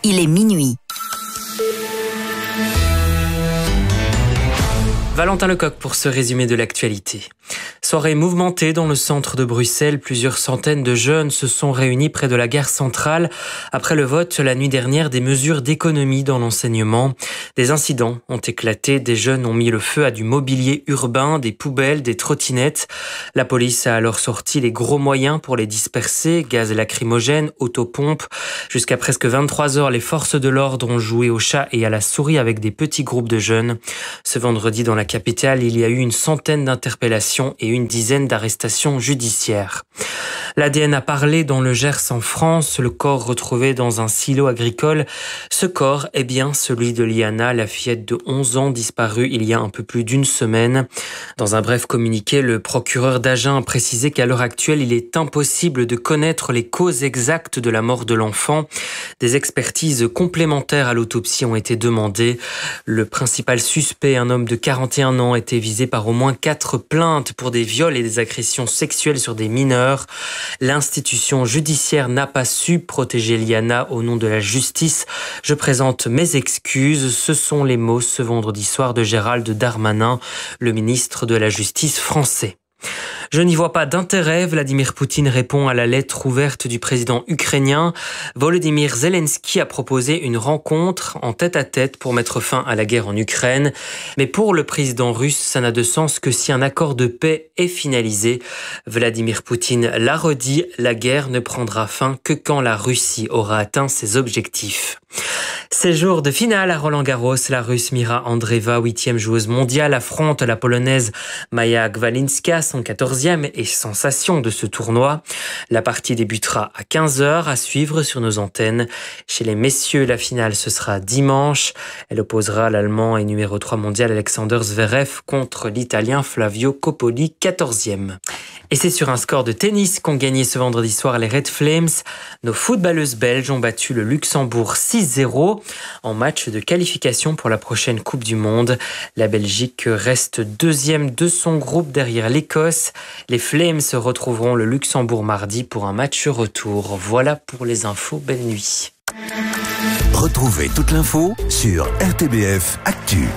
il est minuit. Valentin Lecoq pour ce résumé de l'actualité. Soirée mouvementée dans le centre de Bruxelles. Plusieurs centaines de jeunes se sont réunis près de la gare centrale après le vote la nuit dernière des mesures d'économie dans l'enseignement. Des incidents ont éclaté. Des jeunes ont mis le feu à du mobilier urbain, des poubelles, des trottinettes. La police a alors sorti les gros moyens pour les disperser. Gaz lacrymogène, autopompe. Jusqu'à presque 23 heures, les forces de l'ordre ont joué au chat et à la souris avec des petits groupes de jeunes. Ce vendredi, dans la capitale, il y a eu une centaine d'interpellations et une dizaine d'arrestations judiciaires. L'ADN a parlé dans le Gers en France, le corps retrouvé dans un silo agricole. Ce corps est bien celui de Liana, la fillette de 11 ans disparue il y a un peu plus d'une semaine. Dans un bref communiqué, le procureur d'Agen a précisé qu'à l'heure actuelle, il est impossible de connaître les causes exactes de la mort de l'enfant. Des expertises complémentaires à l'autopsie ont été demandées. Le principal suspect, un homme de 41 ans, était visé par au moins 4 plaintes pour des viols et des agressions sexuelles sur des mineurs. L'institution judiciaire n'a pas su protéger Liana au nom de la justice. Je présente mes excuses. Ce sont les mots ce vendredi soir de Gérald Darmanin, le ministre de la Justice français. Je n'y vois pas d'intérêt, Vladimir Poutine répond à la lettre ouverte du président ukrainien. Volodymyr Zelensky a proposé une rencontre en tête-à-tête pour mettre fin à la guerre en Ukraine. Mais pour le président russe, ça n'a de sens que si un accord de paix est finalisé. Vladimir Poutine l'a redit, la guerre ne prendra fin que quand la Russie aura atteint ses objectifs. C'est jour de finale à Roland-Garros. La Russe Mira Andreeva, 8e joueuse mondiale, affronte la Polonaise Maja Gwalinska, son 14e et sensation de ce tournoi. La partie débutera à 15h, à suivre sur nos antennes. Chez les messieurs, la finale, ce sera dimanche. Elle opposera l'Allemand et numéro 3 mondial Alexander Zverev contre l'Italien Flavio Coppoli, 14e. Et c'est sur un score de tennis qu'ont gagné ce vendredi soir les Red Flames. Nos footballeuses belges ont battu le Luxembourg 6-0 en match de qualification pour la prochaine Coupe du Monde. La Belgique reste deuxième de son groupe derrière l'Écosse. Les Flames se retrouveront le Luxembourg mardi pour un match retour. Voilà pour les infos. Belle nuit. Retrouvez toute l'info sur RTBF Actu.